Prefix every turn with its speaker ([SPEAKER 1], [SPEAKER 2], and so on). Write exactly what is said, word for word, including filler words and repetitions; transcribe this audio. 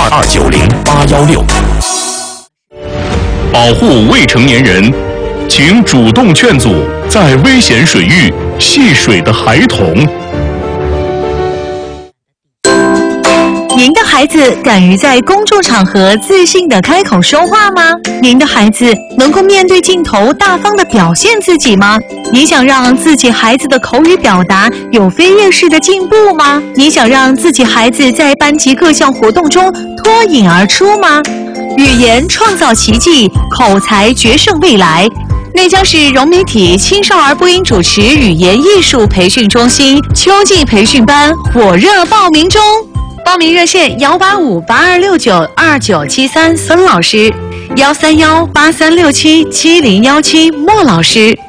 [SPEAKER 1] 二二九零八幺六。保护未成年人，请主动劝阻在危险水域戏水的孩童。
[SPEAKER 2] 您的孩子敢于在公众场合自信地开口说话吗？您的孩子能够面对镜头大方地表现自己吗？你想让自己孩子的口语表达有飞跃式的进步吗？你想让自己孩子在班级各项活动中脱颖而出吗？语言创造奇迹，口才决胜未来。内江市融媒体青少儿播音主持语言艺术培训中心秋季培训班火热报名中。报名热线幺八五八二六九二九七三孙老师，幺三幺八三六七七零幺七莫老师。